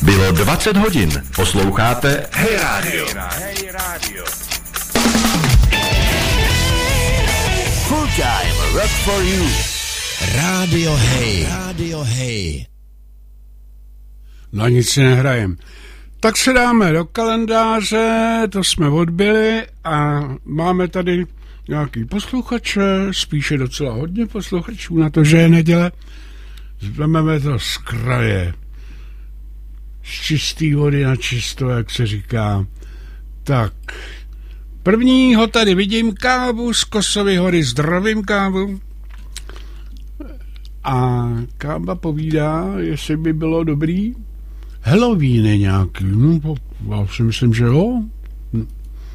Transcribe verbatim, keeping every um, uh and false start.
Bylo dvacet hodin. Posloucháte Hey Radio. Hey Radio. Full time rock for you. Radio Hey. Radio Hey. No nic si nehrajem. Tak se dáme do kalendáře, to jsme odbyli a máme tady nějaký posluchače, spíše docela hodně posluchačů na to, že je neděle. Zvememe to z kraje. Z čistý vody na čisto, jak se říká. Tak, prvního tady vidím Kávu z Kosovy hory, zdravím Kávu. A Káva povídá, jestli by bylo dobrý Halloweeny nějaký. No, já si myslím, že jo.